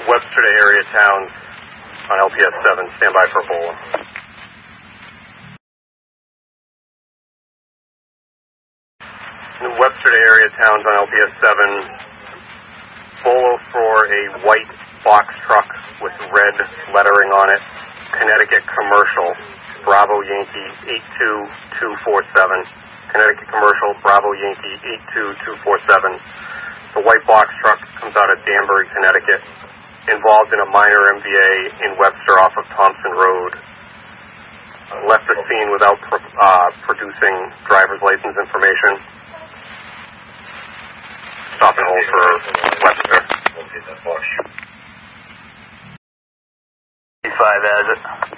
Webster to area towns on LPS 7. Stand by for Ebola. Webster to area towns on LPS 7. Bolo for a white box truck with red lettering on it. Connecticut Commercial, Bravo Yankee 82247. Connecticut Commercial, Bravo Yankee 82247. The white box truck comes out of Danbury, Connecticut, involved in a minor MVA in Webster off of Thompson Road. Left the scene without producing driver's license information. Stop and hold for Webster. 5 has it.